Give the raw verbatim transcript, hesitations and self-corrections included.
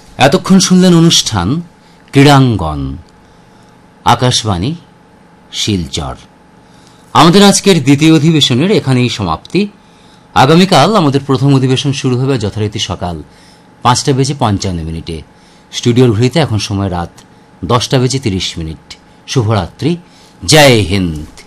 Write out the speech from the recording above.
এতক্ষণ শুনলেন অনুষ্ঠান ক্রীড়াঙ্গন, আকাশবাণী শিলচর। আমাদের আজকের দ্বিতীয় অধিবেশনের এখানেই সমাপ্তি। আগামীকাল আমাদের প্রথম অধিবেশন শুরু হবে যথারীতি সকাল পাঁচটা বেজে পঞ্চান্ন মিনিটে। স্টুডিওর ঘড়িতে এখন সময় রাত দশটা বেজে তিরিশ মিনিট। শুভরাত্রি, জয় হিন্দ।